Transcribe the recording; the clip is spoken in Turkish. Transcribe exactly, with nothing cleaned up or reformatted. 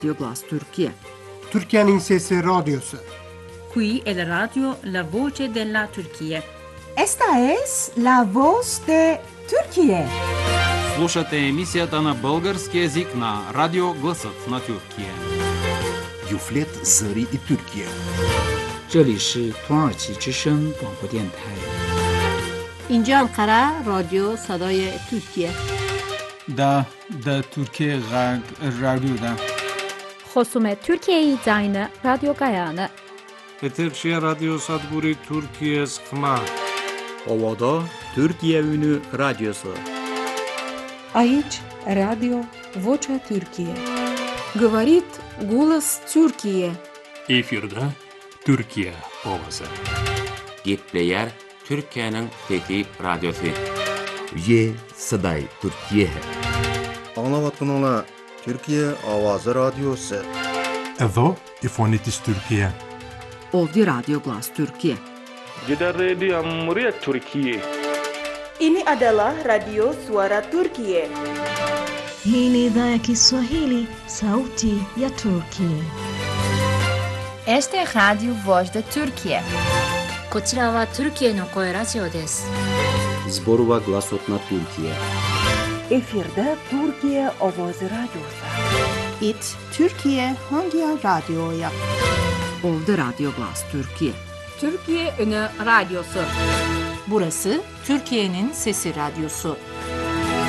Radio Glas Türkiye. Türkiye'nin Sesi Radyosu. Qui è la radio La Voce della Turchia. Esta es la voz de Turquía. Слушате емисията на български език на Радио Гласът на Тюркия. Юфлет Зари и Türkiye. 这里是土耳其之声广播电台。 اینجا انقره رادیو صدای ترکیه. دا دا Türkiye Radyo'da. خصوم Türkiye'yi zayne Radyo Gayane. Eterşehir Radyo Sadburi Türkiye Skma. Ovada Türkiye Ünü Radyosu. Aici Radio Vocea Türkiye. Говорит голос Türkiye. Efirde Türkiye Ovası. Gitleyer Türkiye'nin Fethi Radyosu. Ye Saday Türkiye. Anlavatkanlar Türkiye Avazı Radyosu. Evo İfonitis Türkiye. Ovdje Radio Glas Türkiye. Gidan Radio Murya Türkiye. Ini adalah Radio Suara Turkiye. Hii ni idhaa ya Kiswahili, Sauti ya Turkiye. Este es Radio Voz de Turkiye. こちらはトルキエの声ラジオです。 Zborova Glasotna Türkiye. Efirde Türkiye Ovozi Radyosu. It Türkiye Hangi Radyo'ya? Ovdje Radio Glas Türkiye. Türkiye Ünü Radyosu. Burası Türkiye'nin Sesi Radyosu.